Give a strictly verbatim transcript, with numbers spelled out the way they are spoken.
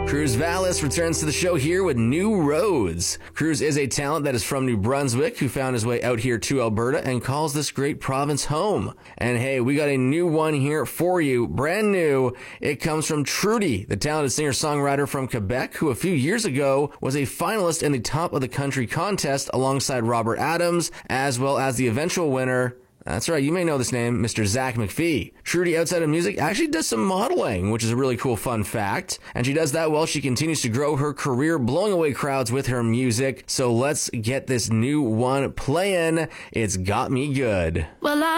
Cruz Vallis returns to the show here with New Roads. Cruz is a talent that is from New Brunswick who found his way out here to Alberta and calls this great province home. And hey, we got a new one here for you, brand new. It comes from Trudy, the talented singer-songwriter from Quebec who a few years ago was a finalist in the Top of the Country contest alongside Robert Adams, as well as the eventual winner. That's right, you may know this name, Mister Zach McPhee. Trudy, outside of music, actually does some modeling, which is a really cool fun fact. And she does that while she continues to grow her career, blowing away crowds with her music. So let's get this new one playing. It's Got Me Good. Well, I